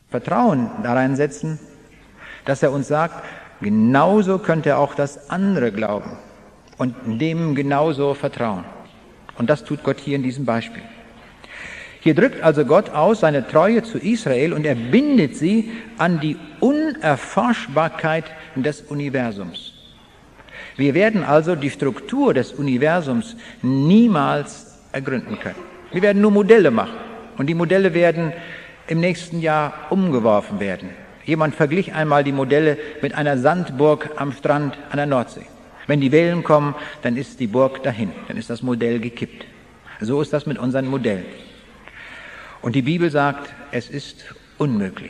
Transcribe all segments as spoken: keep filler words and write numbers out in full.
Vertrauen darein setzen, dass er uns sagt, genauso könnt ihr auch das andere glauben und dem genauso vertrauen. Und das tut Gott hier in diesem Beispiel. Hier drückt also Gott aus seine Treue zu Israel und er bindet sie an die Unerforschbarkeit des Universums. Wir werden also die Struktur des Universums niemals ergründen können. Wir werden nur Modelle machen und die Modelle werden im nächsten Jahr umgeworfen werden. Jemand verglich einmal die Modelle mit einer Sandburg am Strand an der Nordsee. Wenn die Wellen kommen, dann ist die Burg dahin, dann ist das Modell gekippt. So ist das mit unseren Modellen. Und die Bibel sagt, es ist unmöglich.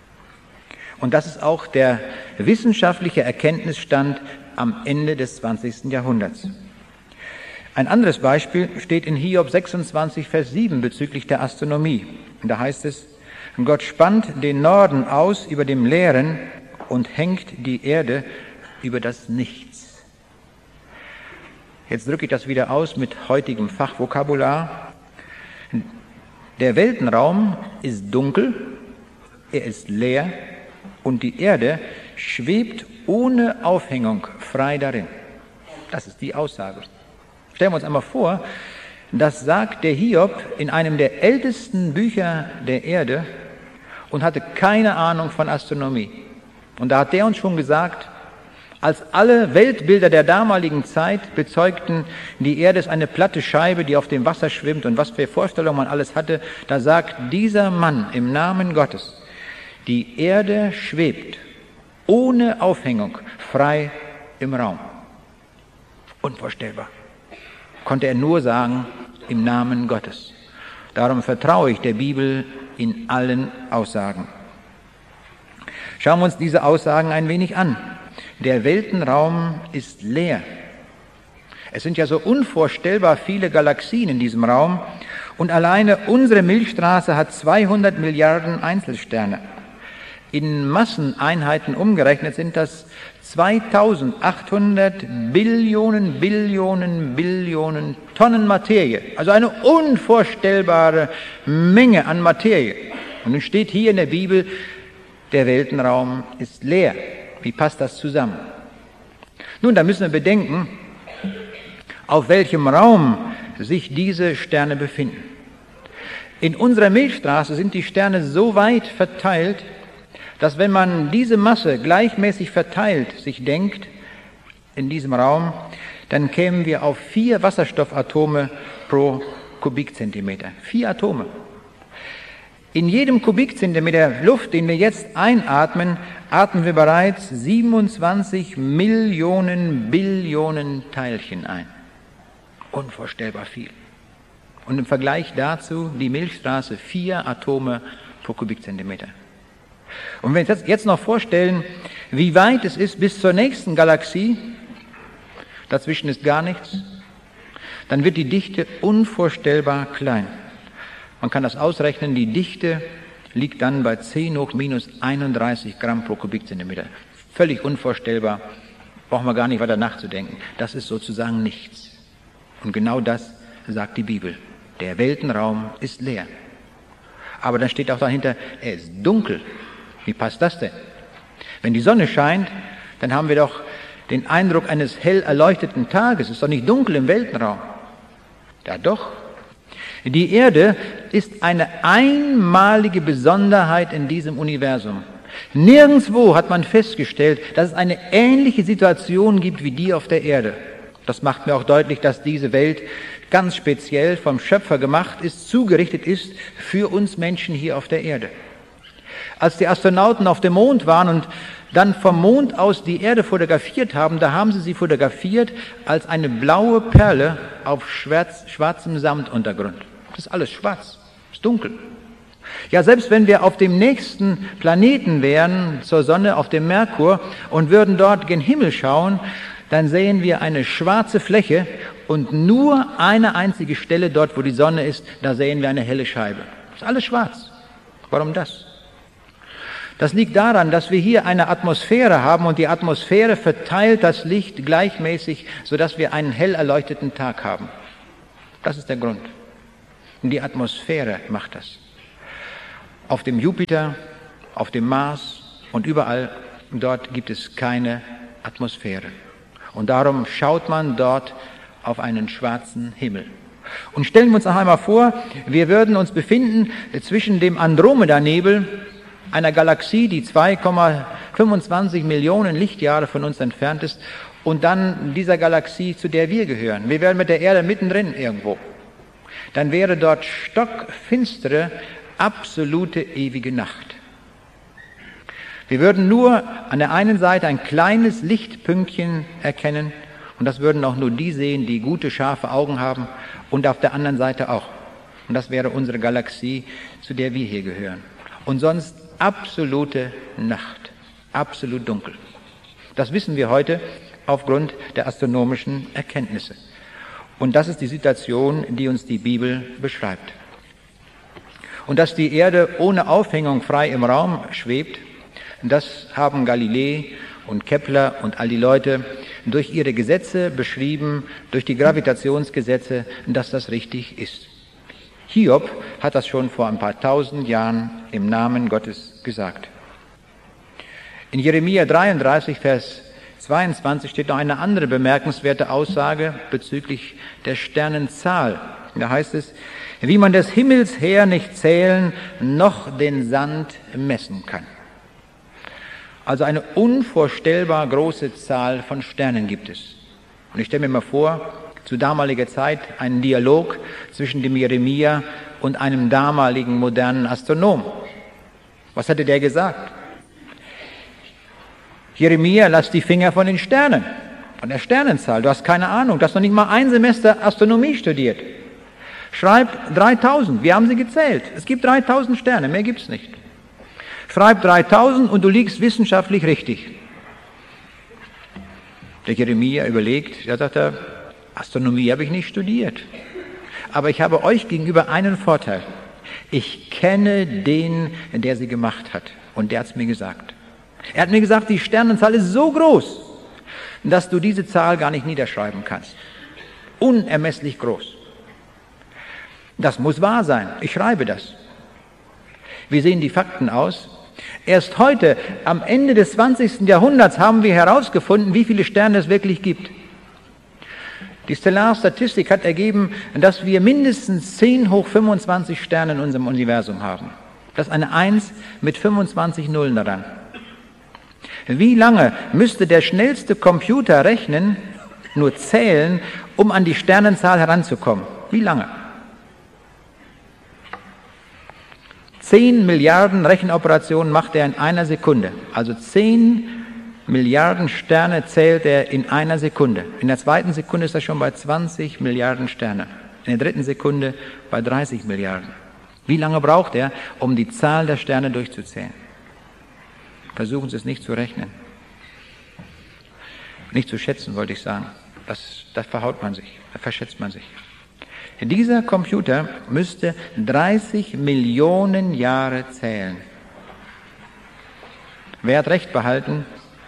Und das ist auch der wissenschaftliche Erkenntnisstand am Ende des zwanzigsten Jahrhunderts. Ein anderes Beispiel steht in Hiob sechsundzwanzig, Vers sieben bezüglich der Astronomie. Und da heißt es, Gott spannt den Norden aus über dem Leeren und hängt die Erde über das Nichts. Jetzt drücke ich das wieder aus mit heutigem Fachvokabular. Der Weltenraum ist dunkel, er ist leer und die Erde schwebt ohne Aufhängung frei darin. Das ist die Aussage. Stellen wir uns einmal vor, das sagt der Hiob in einem der ältesten Bücher der Erde und hatte keine Ahnung von Astronomie. Und da hat der uns schon gesagt, als alle Weltbilder der damaligen Zeit bezeugten, die Erde ist eine platte Scheibe, die auf dem Wasser schwimmt und was für Vorstellungen man alles hatte, da sagt dieser Mann im Namen Gottes, die Erde schwebt ohne Aufhängung frei im Raum. Unvorstellbar. Konnte er nur sagen, im Namen Gottes. Darum vertraue ich der Bibel in allen Aussagen. Schauen wir uns diese Aussagen ein wenig an. Der Weltenraum ist leer. Es sind ja so unvorstellbar viele Galaxien in diesem Raum und alleine unsere Milchstraße hat zweihundert Milliarden Einzelsterne. In Masseneinheiten umgerechnet sind das zweitausendachthundert Billionen, Billionen, Billionen Tonnen Materie. Also eine unvorstellbare Menge an Materie. Und nun steht hier in der Bibel, der Weltenraum ist leer. Wie passt das zusammen? Nun, da müssen wir bedenken, auf welchem Raum sich diese Sterne befinden. In unserer Milchstraße sind die Sterne so weit verteilt, dass wenn man diese Masse gleichmäßig verteilt sich denkt, in diesem Raum, dann kämen wir auf vier Wasserstoffatome pro Kubikzentimeter. Vier Atome. In jedem Kubikzentimeter Luft, den wir jetzt einatmen, atmen wir bereits siebenundzwanzig Millionen Billionen Teilchen ein. Unvorstellbar viel. Und im Vergleich dazu die Milchstraße vier Atome pro Kubikzentimeter. Und wenn wir uns jetzt noch vorstellen, wie weit es ist bis zur nächsten Galaxie, dazwischen ist gar nichts, dann wird die Dichte unvorstellbar klein. Man kann das ausrechnen, die Dichte liegt dann bei zehn hoch minus einunddreißig Gramm pro Kubikzentimeter. Völlig unvorstellbar, brauchen wir gar nicht weiter nachzudenken. Das ist sozusagen nichts. Und genau das sagt die Bibel. Der Weltenraum ist leer. Aber dann steht auch dahinter, er ist dunkel. Wie passt das denn? Wenn die Sonne scheint, dann haben wir doch den Eindruck eines hell erleuchteten Tages. Es ist doch nicht dunkel im Weltenraum. Ja doch. Die Erde ist eine einmalige Besonderheit in diesem Universum. Nirgendwo hat man festgestellt, dass es eine ähnliche Situation gibt wie die auf der Erde. Das macht mir auch deutlich, dass diese Welt ganz speziell vom Schöpfer gemacht ist, zugerichtet ist für uns Menschen hier auf der Erde. Als die Astronauten auf dem Mond waren und dann vom Mond aus die Erde fotografiert haben, da haben sie sie fotografiert als eine blaue Perle auf schwarz, schwarzem Samtuntergrund. Das ist alles schwarz, ist dunkel. Ja, selbst wenn wir auf dem nächsten Planeten wären, zur Sonne, auf dem Merkur, und würden dort gen Himmel schauen, dann sehen wir eine schwarze Fläche und nur eine einzige Stelle dort, wo die Sonne ist, da sehen wir eine helle Scheibe. Das ist alles schwarz. Warum das? Das liegt daran, dass wir hier eine Atmosphäre haben und die Atmosphäre verteilt das Licht gleichmäßig, sodass wir einen hell erleuchteten Tag haben. Das ist der Grund. Und die Atmosphäre macht das. Auf dem Jupiter auf dem Mars und überall dort gibt es keine Atmosphäre. Und darum schaut man dort auf einen schwarzen Himmel. Und stellen wir uns noch einmal vor, wir würden uns befinden zwischen dem Andromeda-Nebel, einer Galaxie, die zwei Komma fünfundzwanzig Millionen Lichtjahre von uns entfernt ist, und dann dieser Galaxie, zu der wir gehören. Wir wären mit der Erde mittendrin irgendwo. Dann wäre dort stockfinstere, absolute, ewige Nacht. Wir würden nur an der einen Seite ein kleines Lichtpünktchen erkennen, und das würden auch nur die sehen, die gute, scharfe Augen haben, und auf der anderen Seite auch. Und das wäre unsere Galaxie, zu der wir hier gehören. Und sonst absolute Nacht, absolut dunkel. Das wissen wir heute aufgrund der astronomischen Erkenntnisse. Und das ist die Situation, die uns die Bibel beschreibt. Und dass die Erde ohne Aufhängung frei im Raum schwebt, das haben Galilei und Kepler und all die Leute durch ihre Gesetze beschrieben, durch die Gravitationsgesetze, dass das richtig ist. Hiob hat das schon vor ein paar tausend Jahren im Namen Gottes gesagt. In Jeremia dreiunddreißig, Vers zweiundzwanzig steht noch eine andere bemerkenswerte Aussage bezüglich der Sternenzahl. Da heißt es, wie man des Himmels her nicht zählen, noch den Sand messen kann. Also eine unvorstellbar große Zahl von Sternen gibt es. Und ich stelle mir mal vor, zu damaliger Zeit einen Dialog zwischen dem Jeremia und einem damaligen modernen Astronom. Was hatte der gesagt? Jeremia, lass die Finger von den Sternen, von der Sternenzahl. Du hast keine Ahnung, du hast noch nicht mal ein Semester Astronomie studiert. Schreib dreitausend, wir haben sie gezählt. Es gibt dreitausend Sterne, mehr gibt es nicht. Schreib dreitausend und du liegst wissenschaftlich richtig. Der Jeremia überlegt, da sagt er, Astronomie habe ich nicht studiert. Aber ich habe euch gegenüber einen Vorteil. Ich kenne den, der sie gemacht hat. Und der hat es mir gesagt. Er hat mir gesagt, die Sternenzahl ist so groß, dass du diese Zahl gar nicht niederschreiben kannst. Unermesslich groß. Das muss wahr sein. Ich schreibe das. Wie sehen die Fakten aus? Erst heute, am Ende des zwanzigsten Jahrhunderts, haben wir herausgefunden, wie viele Sterne es wirklich gibt. Die Stellarstatistik hat ergeben, dass wir mindestens zehn hoch fünfundzwanzig Sterne in unserem Universum haben. Das ist eine eins mit fünfundzwanzig Nullen daran. Wie lange müsste der schnellste Computer rechnen, nur zählen, um an die Sternenzahl heranzukommen? Wie lange? Zehn Milliarden Rechenoperationen macht er in einer Sekunde. Also zehn Milliarden Sterne zählt er in einer Sekunde. In der zweiten Sekunde ist er schon bei zwanzig Milliarden Sterne. In der dritten Sekunde bei dreißig Milliarden. Wie lange braucht er, um die Zahl der Sterne durchzuzählen? Versuchen Sie es nicht zu rechnen. Nicht zu schätzen, wollte ich sagen. Das, das verhaut man sich, da verschätzt man sich. Dieser Computer müsste dreißig Millionen Jahre zählen. Wer hat Recht behalten?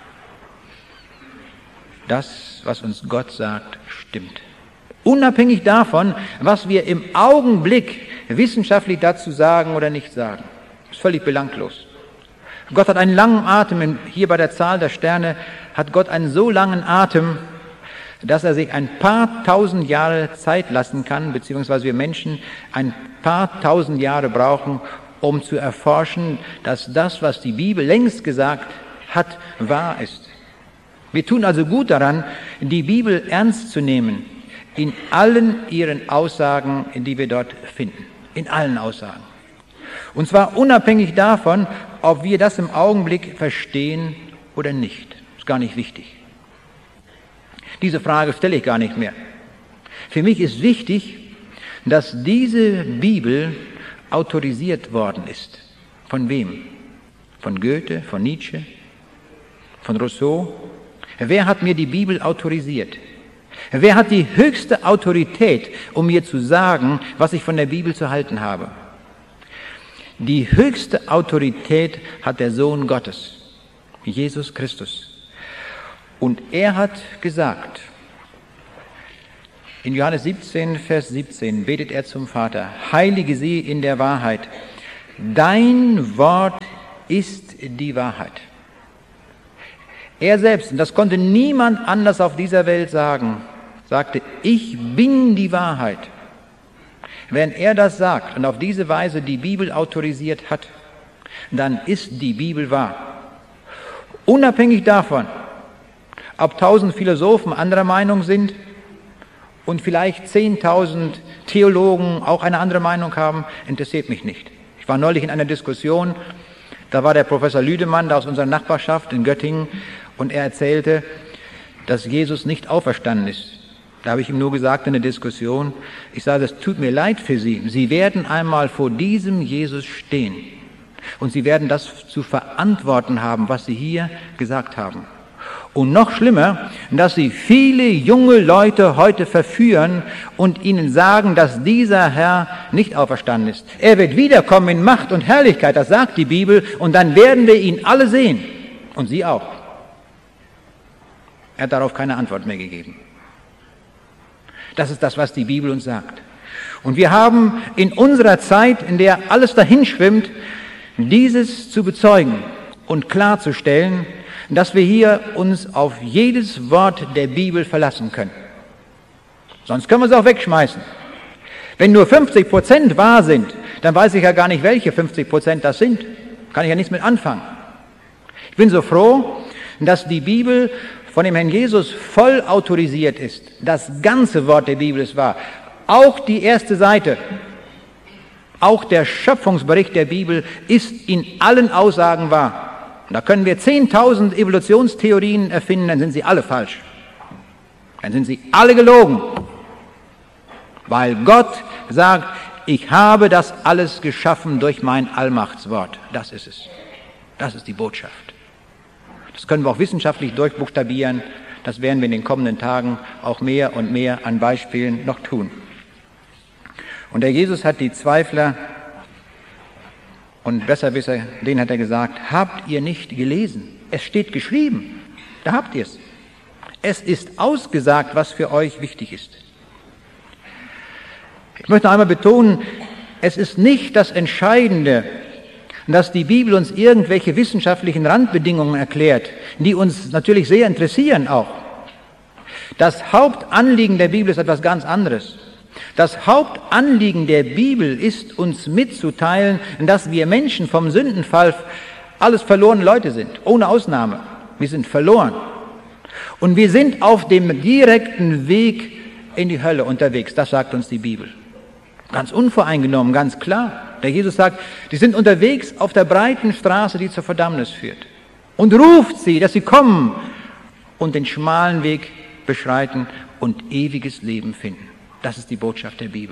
Das, was uns Gott sagt, stimmt. Unabhängig davon, was wir im Augenblick wissenschaftlich dazu sagen oder nicht sagen. Das ist völlig belanglos. Gott hat einen langen Atem, hier bei der Zahl der Sterne hat Gott einen so langen Atem, dass er sich ein paar tausend Jahre Zeit lassen kann, beziehungsweise wir Menschen ein paar tausend Jahre brauchen, um zu erforschen, dass das, was die Bibel längst gesagt hat, wahr ist. Wir tun also gut daran, die Bibel ernst zu nehmen, in allen ihren Aussagen, die wir dort finden. In allen Aussagen. Und zwar unabhängig davon, ob wir das im Augenblick verstehen oder nicht. Ist gar nicht wichtig. Diese Frage stelle ich gar nicht mehr. Für mich ist wichtig, dass diese Bibel autorisiert worden ist. Von wem? Von Goethe, von Nietzsche, von Rousseau? Wer hat mir die Bibel autorisiert? Wer hat die höchste Autorität, um mir zu sagen, was ich von der Bibel zu halten habe? Die höchste Autorität hat der Sohn Gottes, Jesus Christus. Und er hat gesagt, in Johannes siebzehn, Vers siebzehn, betet er zum Vater, heilige sie in der Wahrheit. Dein Wort ist die Wahrheit. Er selbst, und das konnte niemand anders auf dieser Welt sagen, sagte, ich bin die Wahrheit. Wenn er das sagt und auf diese Weise die Bibel autorisiert hat, dann ist die Bibel wahr. Unabhängig davon, ob tausend Philosophen anderer Meinung sind und vielleicht zehntausend Theologen auch eine andere Meinung haben, interessiert mich nicht. Ich war neulich in einer Diskussion, da war der Professor Lüdemann da aus unserer Nachbarschaft in Göttingen und er erzählte, dass Jesus nicht auferstanden ist. Da habe ich ihm nur gesagt in der Diskussion, ich sage, es tut mir leid für Sie. Sie werden einmal vor diesem Jesus stehen und Sie werden das zu verantworten haben, was Sie hier gesagt haben. Und noch schlimmer, dass Sie viele junge Leute heute verführen und ihnen sagen, dass dieser Herr nicht auferstanden ist. Er wird wiederkommen in Macht und Herrlichkeit, das sagt die Bibel, und dann werden wir ihn alle sehen. Und Sie auch. Er hat darauf keine Antwort mehr gegeben. Das ist das, was die Bibel uns sagt. Und wir haben in unserer Zeit, in der alles dahinschwimmt, dieses zu bezeugen und klarzustellen, dass wir hier uns auf jedes Wort der Bibel verlassen können. Sonst können wir es auch wegschmeißen. Wenn nur fünfzig Prozent wahr sind, dann weiß ich ja gar nicht, welche fünfzig Prozent das sind. Kann ich ja nichts mit anfangen. Ich bin so froh, dass die Bibel von dem Herrn Jesus voll autorisiert ist. Das ganze Wort der Bibel ist wahr. Auch die erste Seite, auch der Schöpfungsbericht der Bibel ist in allen Aussagen wahr. Und da können wir zehntausend Evolutionstheorien erfinden, dann sind sie alle falsch. Dann sind sie alle gelogen. Weil Gott sagt, ich habe das alles geschaffen durch mein Allmachtswort. Das ist es. Das ist die Botschaft. Das können wir auch wissenschaftlich durchbuchstabieren. Das werden wir in den kommenden Tagen auch mehr und mehr an Beispielen noch tun. Und der Jesus hat die Zweifler und Besserwisser, denen hat er gesagt, habt ihr nicht gelesen? Es steht geschrieben. Da habt ihr es. Es ist ausgesagt, was für euch wichtig ist. Ich möchte noch einmal betonen, es ist nicht das Entscheidende, dass die Bibel uns irgendwelche wissenschaftlichen Randbedingungen erklärt, die uns natürlich sehr interessieren auch. Das Hauptanliegen der Bibel ist etwas ganz anderes. Das Hauptanliegen der Bibel ist, uns mitzuteilen, dass wir Menschen vom Sündenfall alles verlorene Leute sind, ohne Ausnahme. Wir sind verloren. Und wir sind auf dem direkten Weg in die Hölle unterwegs, das sagt uns die Bibel. Ganz unvoreingenommen, ganz klar. Der Jesus sagt, die sind unterwegs auf der breiten Straße, die zur Verdammnis führt. Und ruft sie, dass sie kommen und den schmalen Weg beschreiten und ewiges Leben finden. Das ist die Botschaft der Bibel.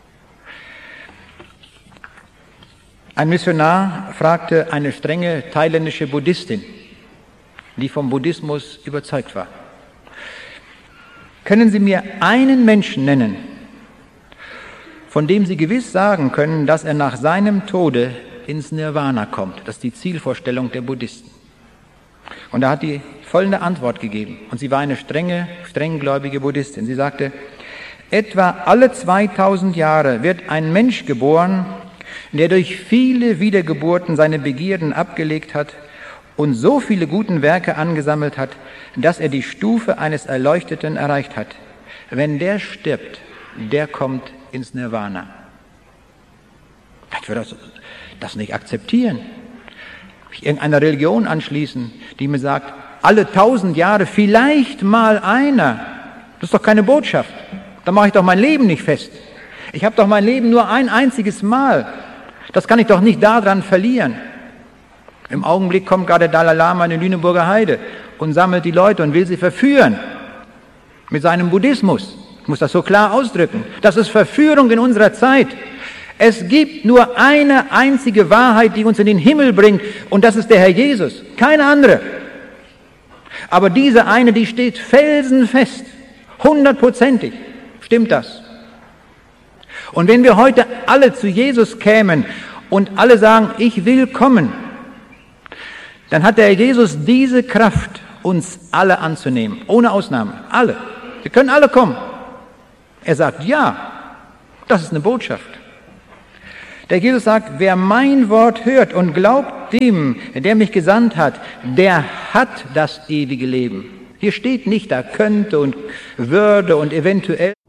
Ein Missionar fragte eine strenge thailändische Buddhistin, die vom Buddhismus überzeugt war: Können Sie mir einen Menschen nennen, von dem Sie gewiss sagen können, dass er nach seinem Tode ins Nirvana kommt? Das ist die Zielvorstellung der Buddhisten. Und da hat die folgende Antwort gegeben. Und sie war eine strenge, strenggläubige Buddhistin. Sie sagte, etwa alle zweitausend Jahre wird ein Mensch geboren, der durch viele Wiedergeburten seine Begierden abgelegt hat und so viele guten Werke angesammelt hat, dass er die Stufe eines Erleuchteten erreicht hat. Wenn der stirbt, der kommt ins Nirvana. Ich würde das, das nicht akzeptieren. Ich irgendeiner Religion anschließen, die mir sagt, alle tausend Jahre vielleicht mal einer. Das ist doch keine Botschaft. Da mache ich doch mein Leben nicht fest. Ich habe doch mein Leben nur ein einziges Mal. Das kann ich doch nicht daran verlieren. Im Augenblick kommt gerade der Dalai Lama in die Lüneburger Heide und sammelt die Leute und will sie verführen mit seinem Buddhismus. Ich muss das so klar ausdrücken. Das ist Verführung in unserer Zeit. Es gibt nur eine einzige Wahrheit, die uns in den Himmel bringt, und das ist der Herr Jesus. Keine andere. Aber diese eine, die steht felsenfest, hundertprozentig. Stimmt das? Und wenn wir heute alle zu Jesus kämen und alle sagen, ich will kommen, dann hat der Herr Jesus diese Kraft, uns alle anzunehmen, ohne Ausnahme, alle. Wir können alle kommen. Er sagt, ja, das ist eine Botschaft. Der Jesus sagt, wer mein Wort hört und glaubt dem, der mich gesandt hat, der hat das ewige Leben. Hier steht nicht, da könnte und würde und eventuell.